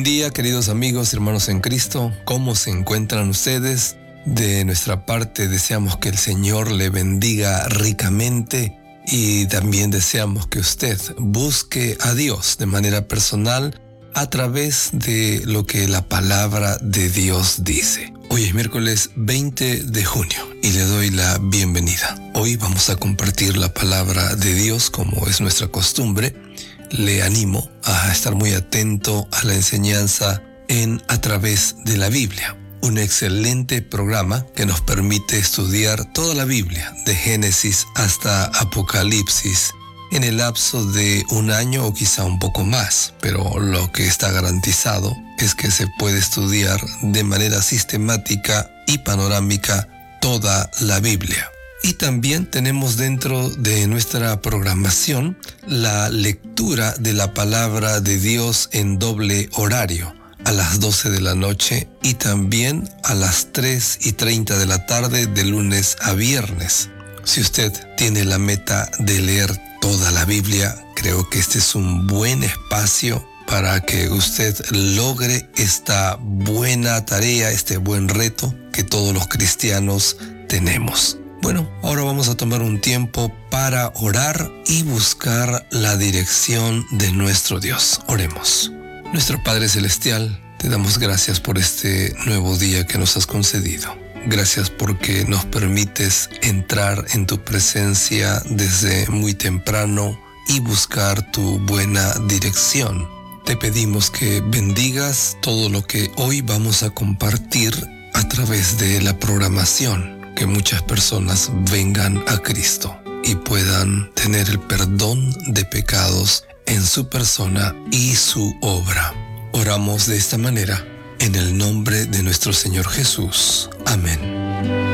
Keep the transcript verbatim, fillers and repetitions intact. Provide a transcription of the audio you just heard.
día, queridos amigos y hermanos en Cristo. ¿Cómo se encuentran ustedes? De nuestra parte deseamos que el Señor le bendiga ricamente y también deseamos que usted busque a Dios de manera personal a través de lo que la palabra de Dios dice. Hoy es miércoles veinte de junio y le doy la bienvenida. Hoy vamos a compartir la palabra de Dios como es nuestra costumbre. Le animo a estar muy atento a la enseñanza en A través de la Biblia. Un excelente programa que nos permite estudiar toda la Biblia, de Génesis hasta Apocalipsis, en el lapso de un año o quizá un poco más, pero lo que está garantizado es que se puede estudiar de manera sistemática y panorámica toda la Biblia. Y también tenemos dentro de nuestra programación la lectura de la palabra de Dios en doble horario, a las doce de la noche y también a las tres y treinta de la tarde de lunes a viernes. Si usted tiene la meta de leer toda la Biblia, creo que este es un buen espacio para que usted logre esta buena tarea, este buen reto que todos los cristianos tenemos. Bueno, ahora vamos a tomar un tiempo para orar y buscar la dirección de nuestro Dios. Oremos. Nuestro Padre Celestial, te damos gracias por este nuevo día que nos has concedido. Gracias porque nos permites entrar en tu presencia desde muy temprano y buscar tu buena dirección. Te pedimos que bendigas todo lo que hoy vamos a compartir a través de la programación, que muchas personas vengan a Cristo y puedan tener el perdón de pecados en su persona y su obra. Oramos de esta manera en el nombre de nuestro Señor Jesús. Amén.